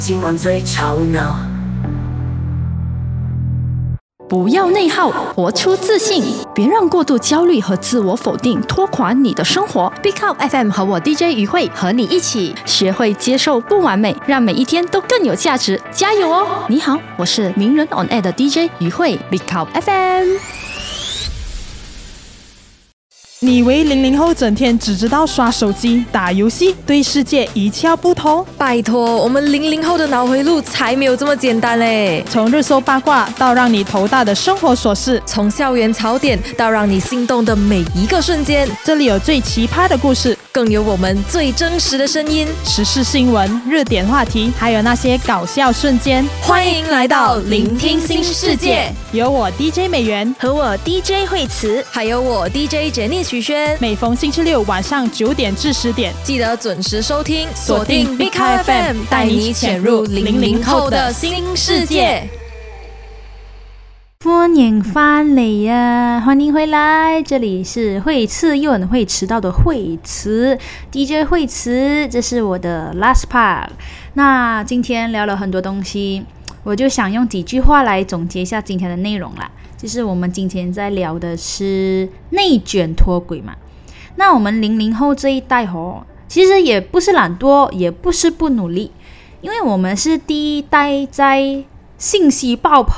今晚最吵闹。 不要内耗，活出自信，别让过度焦虑和自我否定拖垮你的生活。Big Up FM 和我 DJ 于慧和你一起学会接受不完美，让每一天都更有价值，加油哦！你好，我是名人 On Air 的 DJ 于慧 Big Up FM。 你以为00后整天只知道刷手机、打游戏，对世界一窍不通？ 拜托，我们00后的脑回路才没有这么简单嘞！ 从热搜八卦到让你头大的生活琐事， 从校园槽点到让你心动的每一个瞬间， 这里有最奇葩的故事， 更有我们最真实的声音， 时事新闻、热点话题，还有那些搞笑瞬间。 欢迎来到聆听新世界， 有我 DJ 美元和我 DJ 慧慈， 还有我 DJ Jenny徐轩。 每逢星期六晚上9點至10點， 记得准时收听， 鎖定 Big Car FM， 带你潜入00後的新世界。 歡迎翻嚟呀！歡迎回來，這裡是會次又很會遲到的慧慈 DJ 慧慈，這是我的 last part。那今天聊了很多東西，我就想用幾句話來總結一下今天的內容啦。就是我們今天在聊的是內捲脫軌嘛。那我們00後這一代其實也不是懶惰，也不是不努力，因為我們是第一代在信息爆棚